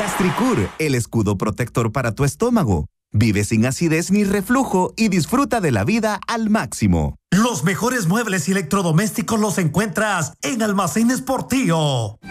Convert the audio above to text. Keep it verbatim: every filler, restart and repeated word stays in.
Gastricur, el escudo protector para tu estómago. Vive sin acidez ni reflujo y disfruta de la vida al máximo. Los mejores muebles y electrodomésticos los encuentras en Almacenes Portillo.